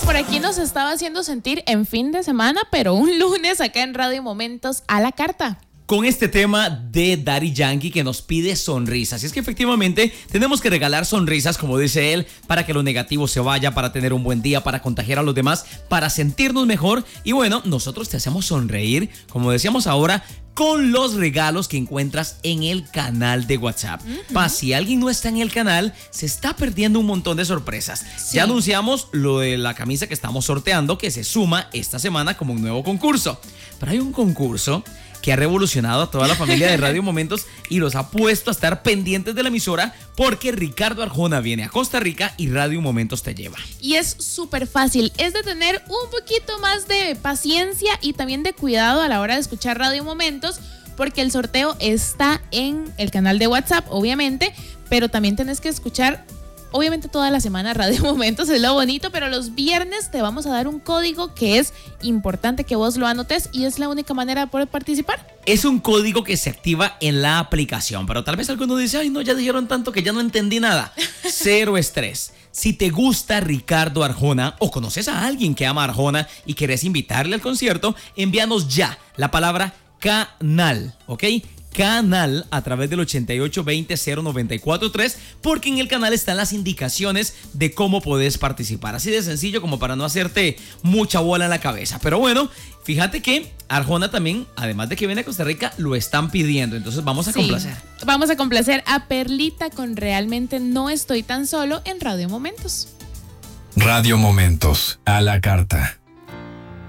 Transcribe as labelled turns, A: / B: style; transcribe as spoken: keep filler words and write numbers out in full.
A: por aquí nos estaba haciendo sentir en fin de semana, pero un lunes acá en Radio Momentos a la carta.
B: Con este tema de Daddy Yankee que nos pide sonrisas. Y es que efectivamente tenemos que regalar sonrisas, como dice él, para que lo negativo se vaya, para tener un buen día, para contagiar a los demás, para sentirnos mejor. Y bueno, nosotros te hacemos sonreír, como decíamos ahora, con los regalos que encuentras en el canal de WhatsApp. Uh-huh. Pa, si alguien no está en el canal, se está perdiendo un montón de sorpresas. Sí. Ya anunciamos lo de la camisa que estamos sorteando, que se suma esta semana como un nuevo concurso. Pero hay un concurso que ha revolucionado a toda la familia de Radio Momentos y los ha puesto a estar pendientes de la emisora, porque Ricardo Arjona viene a Costa Rica y Radio Momentos te lleva.
A: Y es súper fácil, es de tener un poquito más de paciencia y también de cuidado a la hora de escuchar Radio Momentos, porque el sorteo está en el canal de WhatsApp, obviamente, pero también tenés que escuchar obviamente toda la semana Radio Momentos, es lo bonito, pero los viernes te vamos a dar un código que es importante que vos lo anotes y es la única manera de poder participar.
B: Es un código que se activa en la aplicación, pero tal vez alguno dice, ay no, ya dijeron tanto que ya no entendí nada. Cero estrés. Si te gusta Ricardo Arjona o conoces a alguien que ama a Arjona y querés invitarle al concierto, envíanos ya la palabra canal, ¿ok? Canal a través del ochenta y ocho veinte cero noventa y cuatro tres, porque en el canal están las indicaciones de cómo podés participar. Así de sencillo, como para no hacerte mucha bola en la cabeza. Pero bueno, fíjate que Arjona también, además de que viene a Costa Rica, lo están pidiendo. Entonces vamos a sí, complacer.
A: Vamos a complacer a Perlita con Realmente No Estoy Tan Solo en Radio Momentos.
C: Radio Momentos a la carta.